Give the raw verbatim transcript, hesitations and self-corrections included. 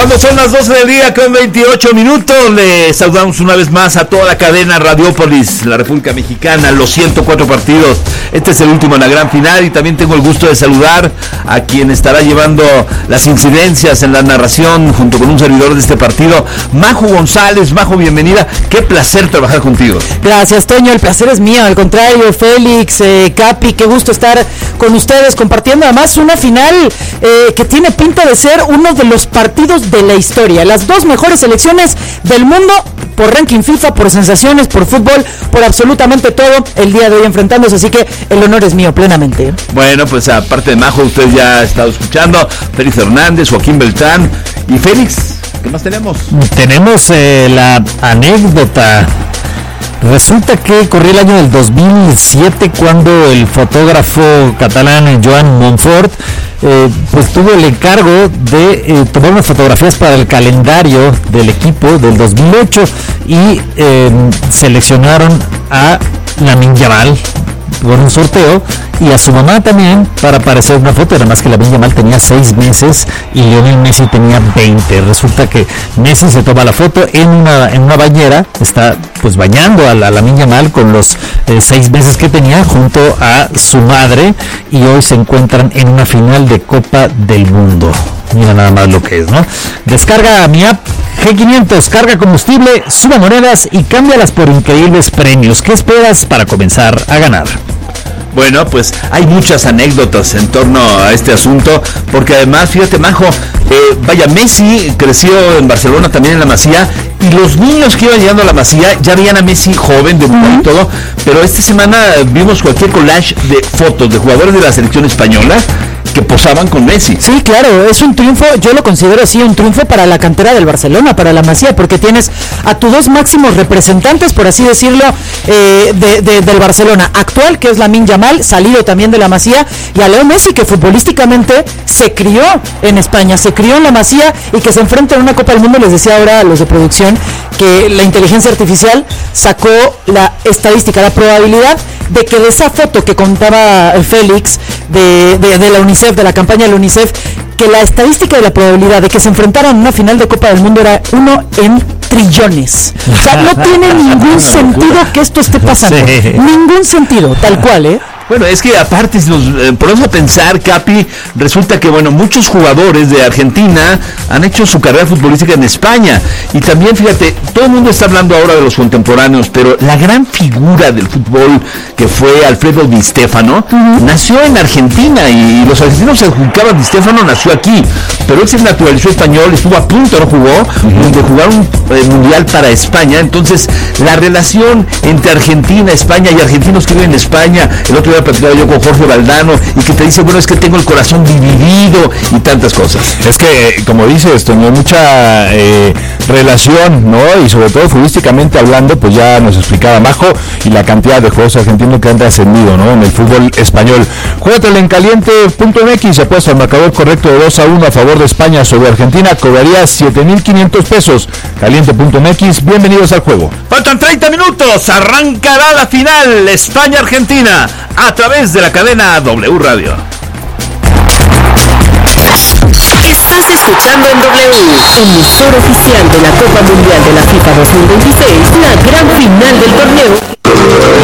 Cuando son las doce del día con veintiocho minutos, le saludamos una vez más a toda la cadena Radiopolis, la República Mexicana, los ciento cuatro partidos. Este es el último en la gran final y también tengo el gusto de saludar a quien estará llevando las incidencias en la narración junto con un servidor de este partido, Majo González. Majo, bienvenida. Qué placer trabajar contigo. Gracias, Toño. El placer es mío. Al contrario, Félix, eh, Capi, qué gusto estar con ustedes compartiendo además una final eh, que tiene pinta de ser uno de los partidos de la historia. Las dos mejores selecciones del mundo por ranking FIFA, por sensaciones, por fútbol, por absolutamente todo el día de hoy enfrentándose, así que el honor es mío plenamente. Bueno, pues aparte de Majo, usted ya ha estado escuchando Félix Hernández, Joaquín Beltrán y Félix. ¿Qué más tenemos? Tenemos eh, la anécdota. Resulta que corría el año del dos mil siete cuando el fotógrafo catalán Joan Montfort eh, pues tuvo el encargo de eh, tomar unas fotografías para el calendario del equipo del dos mil ocho y eh, seleccionaron a Lamine Yamal por un sorteo y a su mamá también para aparecer una foto. Además que Lamine Yamal tenía seis meses y Lionel Messi tenía veinte. Resulta que Messi se toma la foto en una en una bañera, está pues bañando a la Lamine Yamal con los eh, seis meses que tenía junto a su madre y hoy se encuentran en una final de Copa del Mundo. Mira nada más lo que es, ¿no? Descarga mi app G quinientos, carga combustible, suma monedas y cámbialas por increíbles premios. ¿Qué esperas para comenzar a ganar? Bueno, pues hay muchas anécdotas en torno a este asunto, porque además, fíjate, Majo, eh, vaya, Messi creció en Barcelona, también en la Masía, y los niños que iban llegando a la Masía ya veían a Messi joven, de uh-huh. y todo, pero esta semana vimos cualquier collage de fotos de jugadores de la selección española que posaban con Messi. Sí, claro, es un triunfo, yo lo considero así, un triunfo para la cantera del Barcelona, para la Masía, porque tienes a tus dos máximos representantes, por así decirlo, eh, de, de, del Barcelona actual, que es Lamine Yamal, salido también de la Masía, y a Leo Messi, que futbolísticamente se crió en España, se crió en la Masía y que se enfrenta en una Copa del Mundo. Les decía ahora a los de producción que la inteligencia artificial sacó la estadística, la probabilidad de que de esa foto que contaba Félix de, de, de la UNICEF, de la campaña de la UNICEF, que la estadística de la probabilidad de que se enfrentaran en una final de Copa del Mundo era uno en trillones. O sea, no tiene ningún sentido que esto esté pasando. Sí. Ningún sentido, tal cual, ¿eh? Bueno, es que aparte, si nos eh, ponemos a pensar, Capi, resulta que, bueno, muchos jugadores de Argentina han hecho su carrera futbolística en España. Y también, fíjate, todo el mundo está hablando ahora de los contemporáneos, pero la gran figura del fútbol, que fue Alfredo Di Stéfano, uh-huh. nació en Argentina y los argentinos se adjudicaban. Di Stéfano nació aquí, pero él se naturalizó español, estuvo a punto, no jugó, uh-huh. de jugar un eh, mundial para España. Entonces, la relación entre Argentina, España y argentinos que viven en España, el otro había platicado yo con Jorge Valdano y que te dice, bueno, es que tengo el corazón dividido y tantas cosas. Es que, como dices, tenía mucha eh, relación, ¿no? Y sobre todo futbolísticamente hablando, pues ya nos explicaba Majo y la cantidad de jugadores argentinos que han trascendido, ¿no? En el fútbol español. Juégatelo en caliente punto m x, apuesta al marcador correcto de dos a uno a favor de España sobre Argentina, cobraría siete mil quinientos pesos. caliente punto m x, bienvenidos al juego. Faltan treinta minutos, arrancará la final España-Argentina a través de la cadena W Radio. Estás escuchando en W, emisor oficial de la Copa Mundial de la FIFA dos mil veintiséis, la gran final del torneo.